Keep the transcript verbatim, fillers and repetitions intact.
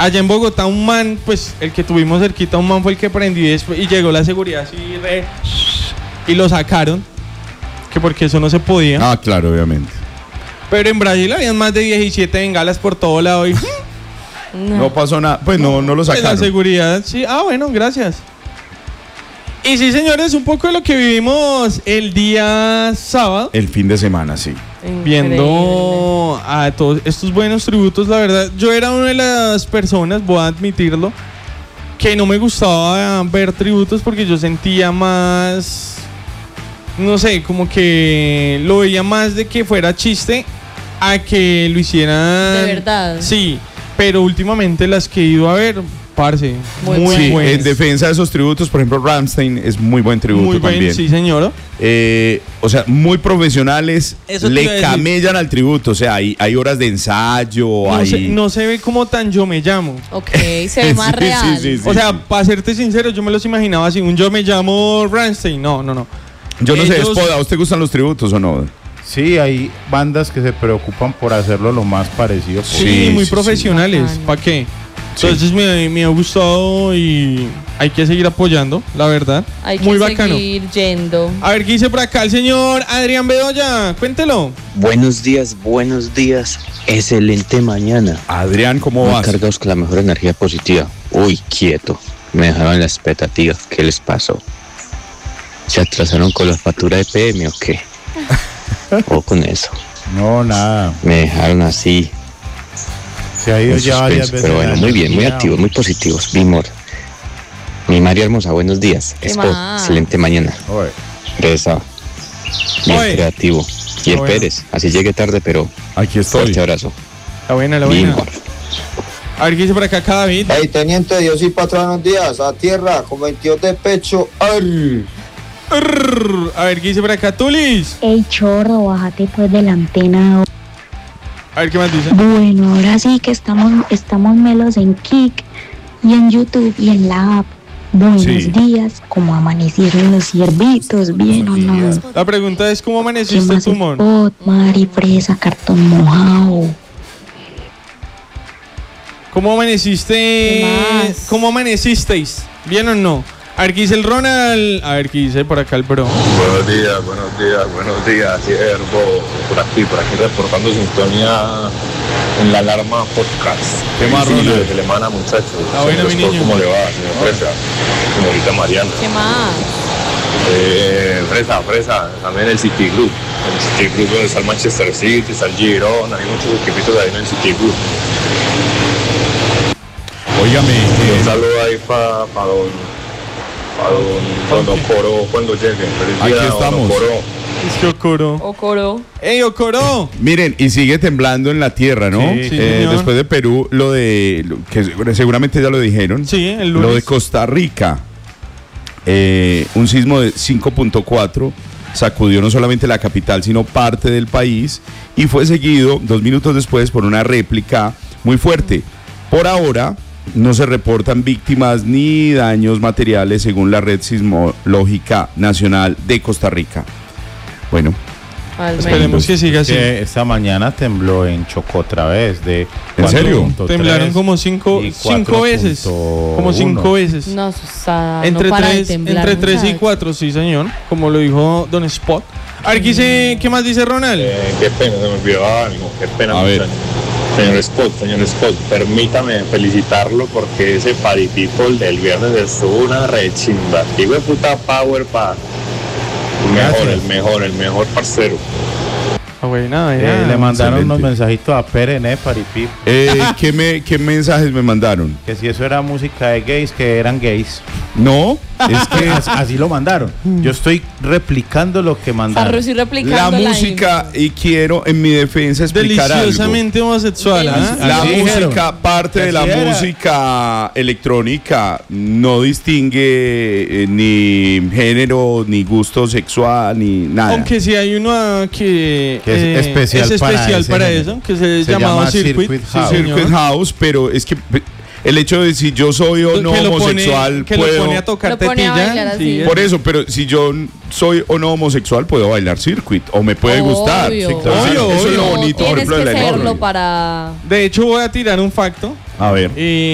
allá en Bogotá un man, pues el que tuvimos cerquita, un man fue el que prendió y, después, y llegó la seguridad así re, y lo sacaron, que porque eso no se podía. Ah, claro, obviamente. Pero en Brasil habían más de diecisiete bengalas por todo lado y no. no pasó nada, pues no, no lo sacaron. Pues la seguridad, sí, ah bueno, gracias. Y sí, señores, un poco de lo que vivimos el día sábado. El fin de semana, sí. Increíble. Viendo a todos estos buenos tributos, la verdad, yo era una de las personas, voy a admitirlo, que no me gustaba ver tributos porque yo sentía más, no sé, como que lo veía más de que fuera chiste a que lo hicieran. De verdad. Sí, pero últimamente las que he ido a ver, parce, muy, muy sí, buenas. en defensa de esos tributos, por ejemplo, Rammstein es muy buen tributo muy buen, también. sí, señor. Eh, o sea, muy profesionales, Eso te iba a le decir. camellan al tributo, o sea, hay, hay horas de ensayo, No, hay... se, no se ve como tan yo me llamo. Ok, se ve más Sí, real. sí, sí, sí. O sea, para serte sincero, yo me los imaginaba así, un yo me llamo Rammstein. No, no, no. Yo no sé, Ellos- Spoda, ¿a usted gustan los tributos o no? Sí, hay bandas que se preocupan por hacerlo lo más parecido Sí, posible. Sí, muy sí, profesionales. Bacano. ¿Para qué? Sí. Entonces me, me ha gustado y hay que seguir apoyando, la verdad. Hay que muy bacano. seguir yendo. A ver, ¿qué dice por acá el señor Adrián Bedoya? Cuéntelo. Buenos días, buenos días. Excelente mañana. Adrián, ¿cómo Muy vas? cargados con la mejor energía positiva. Uy, quieto. Me dejaron en la expectativa. ¿Qué les pasó? ¿Se atrasaron con la factura de P M o qué? O con eso. No, nada. Me dejaron así, Se ha ido en ya varias suspenso. veces. Pero bueno, la muy bien, muy energía. activos, muy positivos. Mi amor. Mi María Hermosa, buenos días. ¿Qué Expo, más? excelente mañana. Oye, Reza. Bien Oye. creativo. Y el Bueno. Pérez, así llegue tarde, pero Aquí estoy. fuerte abrazo. La buena, la Mi buena. amor. A ver, ¿qué dice por acá cada David? Hey, teniente Dios y patrón, buenos días. A tierra, con veintidós de pecho. ¡Arr! Arr. A ver, ¿qué dice por acá Tulis? Ey, chorro, bájate pues de la antena. A ver, ¿qué más dice? Bueno, ahora sí que estamos, estamos melos en Kik y en YouTube y en la app. Buenos Sí. días, ¿cómo amanecieron los ciervitos? ¿Bien o no? La pregunta es, ¿cómo ¿Qué amaneciste más tu mon? spot, Mari, fresa, cartón mojado? ¿Cómo amaneciste? ¿Qué más? ¿Cómo amanecisteis? ¿Bien o no? A ver, ¿qué dice el Ronald? A ver, ¿qué dice por acá el bro? Buenos días, buenos días, buenos días, siervo. Por aquí, por aquí reportando sintonía en la alarma podcast. ¿Qué más, Sí, Ronald? de Telemana, muchachos. Ah, bueno, mi Señor, niño. ¿cómo le va, señor Fresa? Señorita Mariana. ¿Qué más? Eh, Fresa, Fresa, también el City Group. El City Group donde está el Manchester City, está el Girona, hay muchos equipitos ahí en el City Group. Óigame, Y un eh, saludo ahí para pa don, pa don, don Ocoro cuando llegue. Feliz Aquí día, don estamos. Ocoro. Es que Okoro. Okoro. ¡Ey, Okoro! miren, y sigue temblando en la tierra, ¿no? Sí, sí, Eh, señor. después de Perú, lo de, lo que seguramente ya lo dijeron, Sí, el lunes. lo de Costa Rica, eh, un sismo de cinco punto cuatro sacudió no solamente la capital, sino parte del país, y fue seguido dos minutos después por una réplica muy fuerte. Por ahora, no se reportan víctimas ni daños materiales según la Red Sismológica Nacional de Costa Rica. Bueno, Al menos. Esperemos que siga así. que esta mañana tembló en Chocó otra vez. De ¿En serio? cuatro punto tres Temblaron como cinco, y cinco veces. Como cuatro punto cinco uno. veces. No, Susana, entre no para tres, de temblar, entre tres y muchacho. cuatro, sí, señor. Como lo dijo Don Spot. A ver, ¿qué, dice- ¿qué más dice Ronald? Eh, qué pena, se me olvidó algo, qué pena. A ver. muchacho. Señor Scott, señor Scott, permítame felicitarlo porque ese party people del viernes estuvo una rechimba. Digo de puta power pa. Mejor, Gracias. el mejor, el mejor parcero. Ah, güey, nada, Eh, ya. le mandaron excelente. unos mensajitos a Pere, ¿eh? Paripip. eh, ¿qué, me, ¿qué mensajes me mandaron? Que si eso era música de gays, que eran gays. No, es Que que as- así lo mandaron. Yo estoy replicando lo que mandaron. Sarro, estoy la replicando música, y quiero en mi defensa explicar algo. Deliciosamente homosexual, ¿ah? La Así música, dijeron. parte de la Así era. música electrónica no distingue eh, ni género, ni gusto sexual, ni nada. Aunque sí hay uno ah, que, Que es especial es para especial ese para género. eso, que se, Se llamaba llama Circuit. Circuit Sí, House. señor. Circuit House, pero es que el hecho de si yo soy o no que lo pone- homosexual, que puedo... lo pone a tocar Lo pone a tetilla. bailar así. sí, Por eso, pero si yo soy o no homosexual, puedo bailar circuit o me puede Obvio. gustar. Sí, Entonces, claro. eso es lo Obvio. bonito, por Tienes ejemplo, de que la serlo electrónica. para... De hecho, voy a tirar un facto. A ver. Y